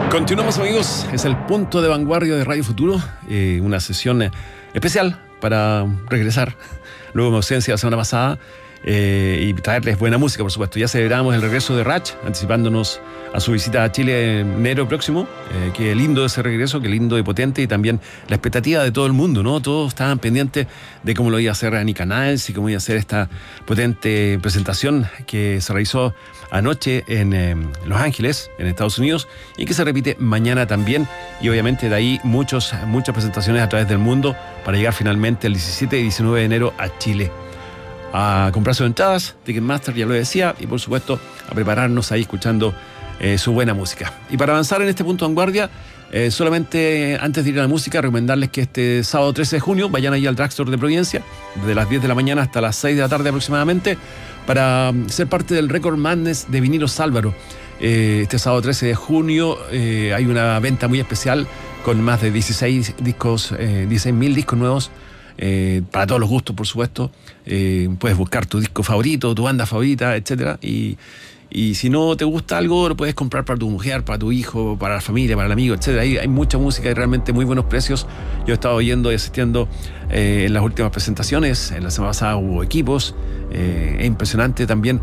Continuamos, amigos, es el punto de vanguardia de Radio Futuro, una sesión especial para regresar luego de mi ausencia la semana pasada y traerles buena música, por supuesto. Ya celebramos el regreso de Rach, anticipándonos a su visita a Chile en enero próximo. Qué lindo ese regreso, qué lindo y potente, y también la expectativa de todo el mundo, ¿no? Todos estaban pendientes de cómo lo iba a hacer Annie Canals y cómo iba a hacer esta potente presentación que se realizó anoche en Los Ángeles, en Estados Unidos, y que se repite mañana también, y obviamente de ahí muchas presentaciones a través del mundo para llegar finalmente el 17 y 19 de enero a Chile. A comprar sus entradas, Ticketmaster, ya lo decía, y por supuesto a prepararnos ahí escuchando su buena música. Y para avanzar en este punto de vanguardia, solamente antes de ir a la música, recomendarles que este sábado 13 de junio vayan ahí al Drugstore de Providencia, desde las 10 de la mañana hasta las 6 de la tarde aproximadamente, para ser parte del Record Madness de Vinilos Álvaro. Este sábado 13 de junio hay una venta muy especial con más de 16 discos, 16.000 discos nuevos, para todos los gustos, por supuesto. Puedes buscar tu disco favorito, tu banda favorita, etcétera, y si no te gusta algo, lo puedes comprar para tu mujer, para tu hijo, para la familia, para el amigo, etcétera. Ahí hay mucha música y realmente muy buenos precios. Yo he estado oyendo y asistiendo en las últimas presentaciones. En la semana pasada hubo equipos. Es impresionante también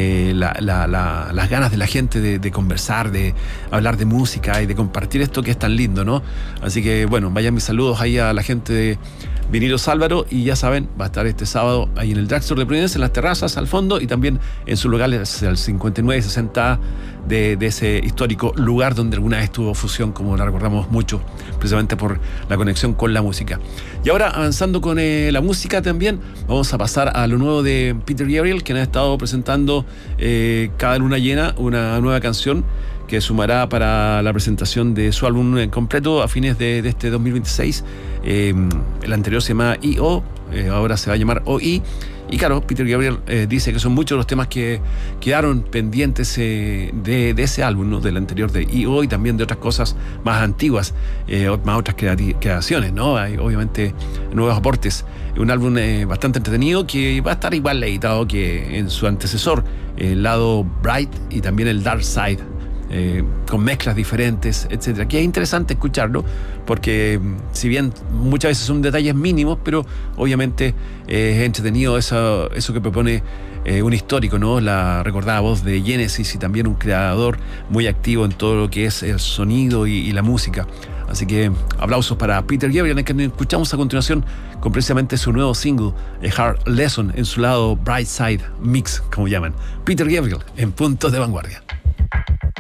las ganas de la gente de conversar, de hablar de música y de compartir esto que es tan lindo, ¿no? Así que, bueno, vayan mis saludos ahí a la gente de Vinilos Álvaro, y ya saben, va a estar este sábado ahí en el Drugstore de Providencia, en las terrazas al fondo, y también en su local, el 59 y 60 de ese histórico lugar donde alguna vez tuvo Fusión, como la recordamos mucho, precisamente por la conexión con la música. Y ahora, avanzando con la música también, vamos a pasar a lo nuevo de Peter Gabriel, quien ha estado presentando cada luna llena una nueva canción que sumará para la presentación de su álbum completo a fines de este 2026. El anterior se llamaba I.O., ahora se va a llamar O.I. Y claro, Peter Gabriel dice que son muchos los temas que quedaron pendientes de ese álbum, ¿no? Del anterior de I.O. y también de otras cosas más antiguas, más otras creaciones, ¿no? Hay obviamente nuevos aportes. Un álbum bastante entretenido que va a estar igual editado que en su antecesor, el lado Bright y también el Dark Side. Con mezclas diferentes, etcétera. Que es interesante escucharlo, porque si bien muchas veces son detalles mínimos, pero obviamente es entretenido eso que propone un histórico, ¿no? La recordada voz de Genesis, y también un creador muy activo en todo lo que es el sonido y la música. Así que aplausos para Peter Gabriel, que escuchamos a continuación con precisamente su nuevo single, A Hard Lesson, en su lado Bright Side Mix, como llaman. Peter Gabriel en Puntos de Vanguardia.